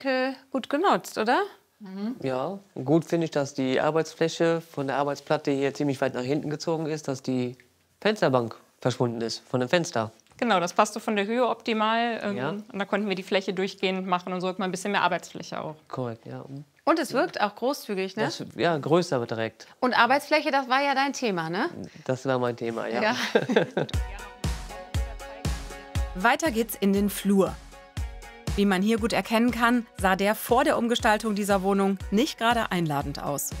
gut genutzt, oder? Ja, gut finde ich, dass die Arbeitsfläche von der Arbeitsplatte hier ziemlich weit nach hinten gezogen ist, dass die Fensterbank verschwunden ist von dem Fenster. Genau, das passte von der Höhe optimal. Ja. Und da konnten wir die Fläche durchgehend machen und so hat man ein bisschen mehr Arbeitsfläche auch. Korrekt, ja. Und es wirkt auch großzügig, ne? Ja, größer aber direkt. Und Arbeitsfläche, das war ja dein Thema, ne? Das war mein Thema, ja. Ja. Weiter geht's in den Flur. Wie man hier gut erkennen kann, sah der vor der Umgestaltung dieser Wohnung nicht gerade einladend aus.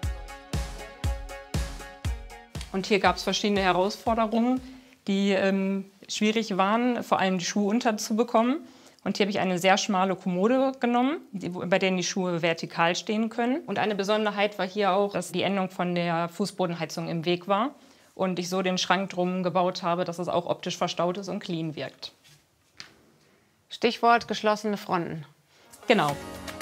Und hier gab es verschiedene Herausforderungen, die schwierig waren, vor allem die Schuhe unterzubekommen. Und hier habe ich eine sehr schmale Kommode genommen, bei der die Schuhe vertikal stehen können. Und eine Besonderheit war hier auch, dass die Endung von der Fußbodenheizung im Weg war. Und ich so den Schrank drum gebaut habe, dass es auch optisch verstaut ist und clean wirkt. Stichwort geschlossene Fronten. Genau.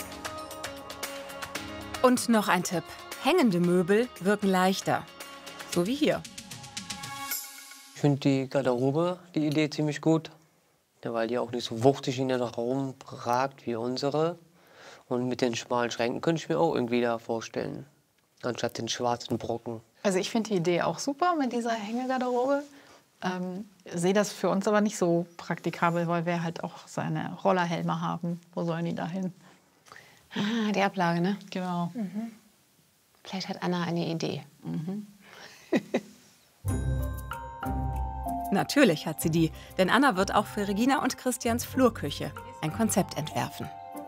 Und noch ein Tipp. Hängende Möbel wirken leichter. So wie hier. Ich finde die Garderobe, die Idee ziemlich gut. Ja, weil die auch nicht so wuchtig in den Raum ragt wie unsere. Und mit den schmalen Schränken könnte ich mir auch irgendwie da vorstellen. Anstatt den schwarzen Brocken. Also ich finde die Idee auch super mit dieser Hängegarderobe. Sehe das für uns aber nicht so praktikabel, weil wir halt auch seine Rollerhelme haben. Wo sollen die da hin? Ah, die Ablage, ne? Genau. Vielleicht hat Anna eine Idee. Natürlich hat sie die, denn Anna wird auch für Regina und Christians Flurküche ein Konzept entwerfen.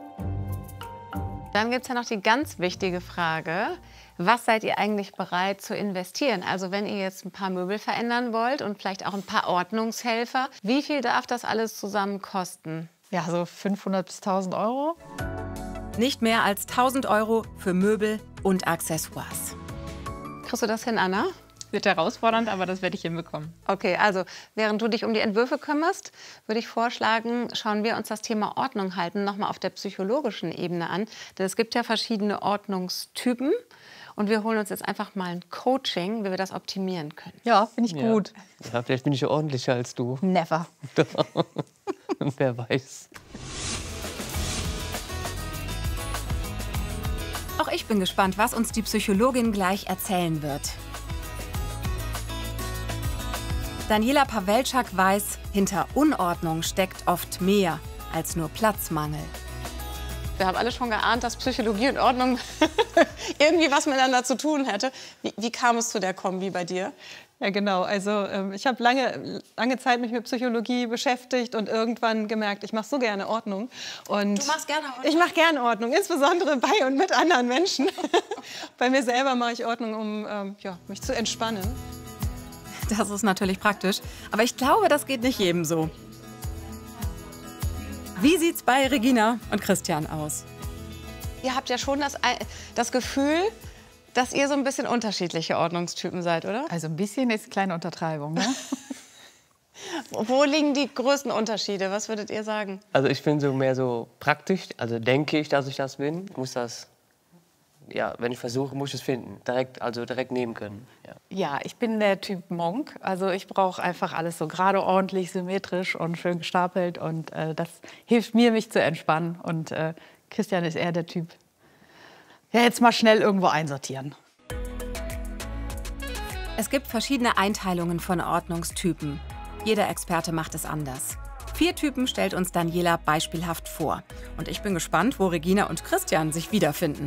Dann gibt es ja noch die ganz wichtige Frage, was seid ihr eigentlich bereit zu investieren? Also wenn ihr jetzt ein paar Möbel verändern wollt und vielleicht auch ein paar Ordnungshelfer, wie viel darf das alles zusammen kosten? Ja, so 500 bis 1000 Euro. Nicht mehr als 1000 Euro für Möbel und Accessoires. Kriegst du das hin, Anna? Wird herausfordernd, aber das werde ich hinbekommen. Okay, also während du dich um die Entwürfe kümmerst, würde ich vorschlagen, schauen wir uns das Thema Ordnung halten nochmal auf der psychologischen Ebene an. Denn es gibt ja verschiedene Ordnungstypen. Und wir holen uns jetzt einfach mal ein Coaching, wie wir das optimieren können. Ja, finde ich gut. Ja, vielleicht bin ich ja ordentlicher als du. Never. Wer weiß. Auch ich bin gespannt, was uns die Psychologin gleich erzählen wird. Daniela Pawelczak weiß, hinter Unordnung steckt oft mehr als nur Platzmangel. Wir haben alle schon geahnt, dass Psychologie und Ordnung irgendwie was miteinander zu tun hätte. Wie kam es zu der Kombi bei dir? Ja, genau. Also ich habe lange Zeit mich mit Psychologie beschäftigt und irgendwann gemerkt, ich mache so gerne Ordnung. Und Du machst gerne Ordnung? Ich mache gerne Ordnung, insbesondere bei und mit anderen Menschen. Bei mir selber mache ich Ordnung, um mich zu entspannen. Das ist natürlich praktisch, aber ich glaube, das geht nicht jedem so. Wie sieht's bei Regina und Christian aus? Ihr habt ja schon das Gefühl, dass ihr so ein bisschen unterschiedliche Ordnungstypen seid, oder? Also ein bisschen ist eine kleine Untertreibung, ne? Wo liegen die größten Unterschiede? Was würdet ihr sagen? Also ich bin so mehr so praktisch, also denke ich, dass ich das bin. Muss das, ja, wenn ich versuche, muss ich es finden. Direkt nehmen können. Ja. Ja, ich bin der Typ Monk. Also ich brauche einfach alles so gerade, ordentlich, symmetrisch und schön gestapelt. Und das hilft mir, mich zu entspannen. Und Christian ist eher der Typ, ja, jetzt mal schnell irgendwo einsortieren. Es gibt verschiedene Einteilungen von Ordnungstypen. Jeder Experte macht es anders. 4 Typen stellt uns Daniela beispielhaft vor. Und ich bin gespannt, wo Regina und Christian sich wiederfinden.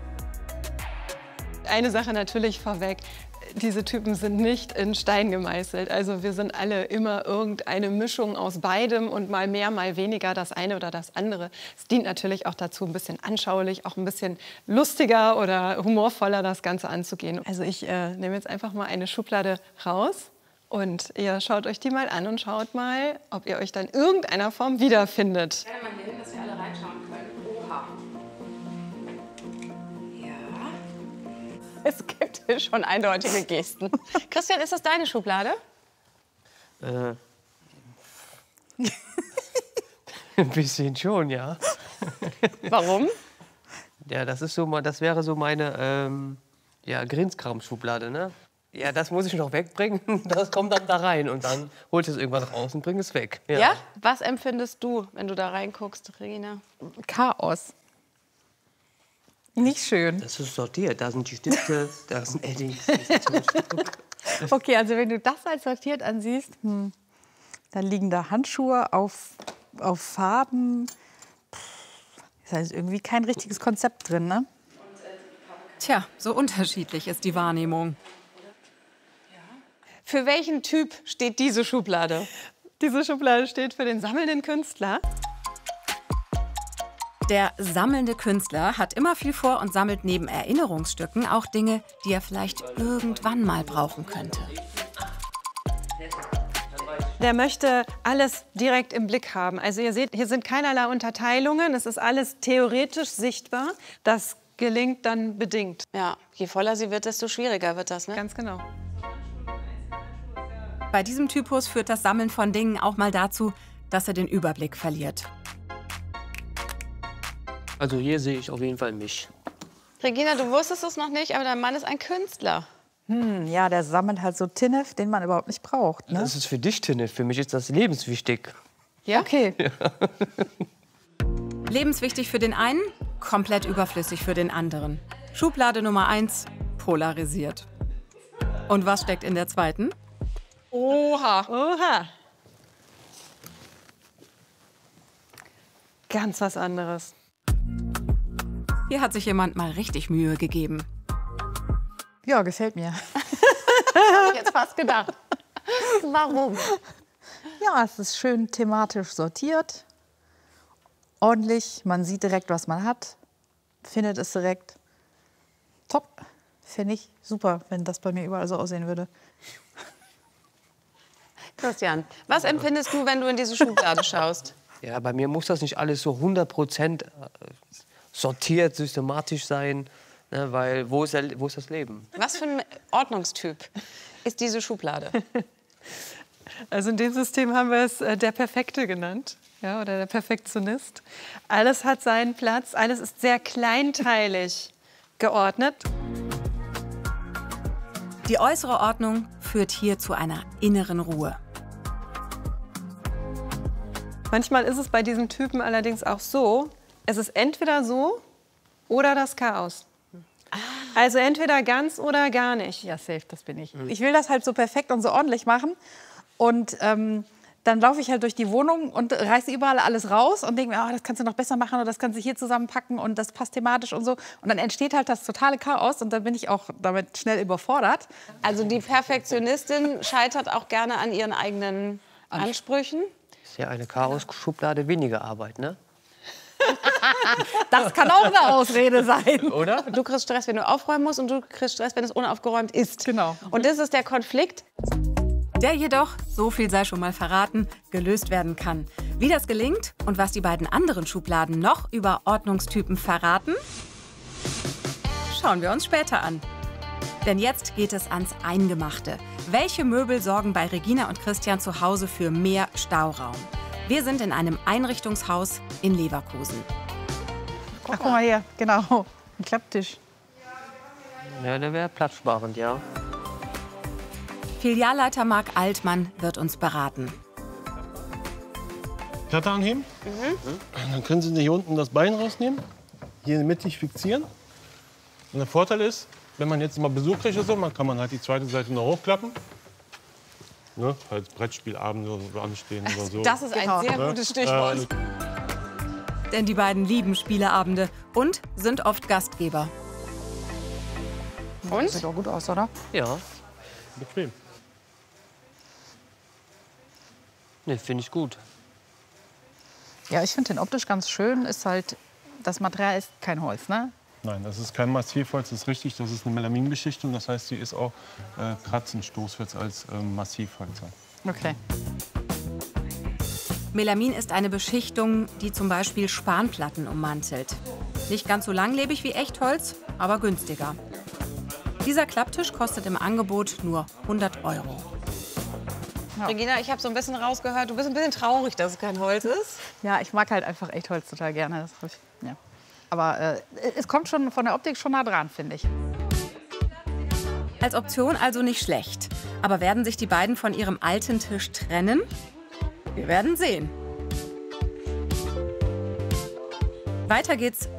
Eine Sache natürlich vorweg, diese Typen sind nicht in Stein gemeißelt. Also wir sind alle immer irgendeine Mischung aus beidem und mal mehr, mal weniger das eine oder das andere. Es dient natürlich auch dazu, ein bisschen anschaulich, auch ein bisschen lustiger oder humorvoller das Ganze anzugehen. Also ich nehme jetzt einfach mal eine Schublade raus und ihr schaut euch die mal an und schaut mal, ob ihr euch dann in irgendeiner Form wiederfindet. Ich stelle mal hier hin, dass wir alle reinschauen können. Oha. Es gibt hier schon eindeutige Gesten. Christian, ist das deine Schublade? Ein bisschen schon, ja. Warum? Ja, das wäre so meine Grinskram-Schublade, ne? Ja, das muss ich noch wegbringen. Das kommt dann da rein und dann holst du es irgendwann raus und bringst es weg. Ja? Was empfindest du, wenn du da reinguckst, Regina? Chaos. Nicht schön. Das ist sortiert. Da sind die Stifte, da sind Edding. Okay, also wenn du das als sortiert ansiehst, dann liegen da Handschuhe auf Farben. Ist halt irgendwie kein richtiges Konzept drin, ne? Tja, so unterschiedlich ist die Wahrnehmung. Für welchen Typ steht diese Schublade? Diese Schublade steht für den sammelnden Künstler. Der sammelnde Künstler hat immer viel vor und sammelt neben Erinnerungsstücken auch Dinge, die er vielleicht irgendwann mal brauchen könnte. Der möchte alles direkt im Blick haben. Also ihr seht, hier sind keinerlei Unterteilungen. Es ist alles theoretisch sichtbar. Das gelingt dann bedingt. Ja, je voller sie wird, desto schwieriger wird das, ne? Ganz genau. Bei diesem Typus führt das Sammeln von Dingen auch mal dazu, dass er den Überblick verliert. Also hier sehe ich auf jeden Fall mich. Regina, du wusstest es noch nicht, aber dein Mann ist ein Künstler. Ja, der sammelt halt so Tinnef, den man überhaupt nicht braucht. Ne? Das ist für dich, Tinne. Für mich ist das lebenswichtig. Ja? Okay. Lebenswichtig für den einen, komplett überflüssig für den anderen. Schublade Nummer 1, polarisiert. Und was steckt in der zweiten? Oha. Oha. Ganz was anderes. Hier hat sich jemand mal richtig Mühe gegeben. Ja, gefällt mir. Hab ich jetzt fast gedacht. Warum? Ja, es ist schön thematisch sortiert. Ordentlich, man sieht direkt, was man hat. Findet es direkt. Top. Finde ich super, wenn das bei mir überall so aussehen würde. Christian, was empfindest du, wenn du in diese Schublade schaust? Ja, bei mir muss das nicht alles so 100% sortiert, systematisch sein. Ne, weil wo ist das Leben? Was für ein Ordnungstyp ist diese Schublade? Also in dem System haben wir es der Perfekte genannt, ja, oder der Perfektionist. Alles hat seinen Platz, alles ist sehr kleinteilig geordnet. Die äußere Ordnung führt hier zu einer inneren Ruhe. Manchmal ist es bei diesen Typen allerdings auch so, es ist entweder so oder das Chaos. Also entweder ganz oder gar nicht. Ja, safe, das bin ich. Ich will das halt so perfekt und so ordentlich machen. Und dann laufe ich halt durch die Wohnung und reiße überall alles raus und denke mir, oh, das kannst du noch besser machen oder das kannst du hier zusammenpacken und das passt thematisch und so. Und dann entsteht halt das totale Chaos und dann bin ich auch damit schnell überfordert. Also die Perfektionistin scheitert auch gerne an ihren eigenen Ansprüchen. Ist ja eine Chaos-Schublade weniger Arbeit, ne? Das kann auch eine Ausrede sein. Oder? Du kriegst Stress, wenn du aufräumen musst und du kriegst Stress, wenn es unaufgeräumt ist. Genau. Und das ist der Konflikt. Der jedoch, so viel sei schon mal verraten, gelöst werden kann. Wie das gelingt und was die beiden anderen Schubladen noch über Ordnungstypen verraten, schauen wir uns später an. Denn jetzt geht es ans Eingemachte. Welche Möbel sorgen bei Regina und Christian zu Hause für mehr Stauraum? Wir sind in einem Einrichtungshaus in Leverkusen. Ach, guck mal hier, genau. Ein Klapptisch. Ja, der wäre platzsparend, ja. Filialleiter Marc Altmann wird uns beraten. Platte anheben. Dann können Sie hier unten das Bein rausnehmen, hier mittig fixieren. Und der Vorteil ist, wenn man jetzt mal Besuch kriegt oder so, kann man halt die zweite Seite noch hochklappen. Ne, falls Brettspielabende anstehen oder so. Das ist ein sehr gutes Stichwort. Denn die beiden lieben Spieleabende und sind oft Gastgeber. Und? Sieht doch gut aus, oder? Ja, Bequem. ne, finde ich gut. Ja, ich finde den optisch ganz schön. Ist halt, das Material ist kein Holz, ne? Nein, das ist kein Massivholz, das ist richtig. Das ist eine Melaminbeschichtung. Das heißt, sie ist auch kratzenstoßfest als Massivholz. Okay. Melamin ist eine Beschichtung, die zum Beispiel Spanplatten ummantelt. Nicht ganz so langlebig wie Echtholz, aber günstiger. Dieser Klapptisch kostet im Angebot nur 100 €. Regina, ich habe so ein bisschen rausgehört, du bist ein bisschen traurig, dass es kein Holz ist. Ja, ich mag halt einfach Echtholz total gerne. Das hab ich, ja. Aber es kommt schon von der Optik schon nah dran, finde ich. Als Option also nicht schlecht. Aber werden sich die beiden von ihrem alten Tisch trennen? Wir werden sehen. Weiter geht's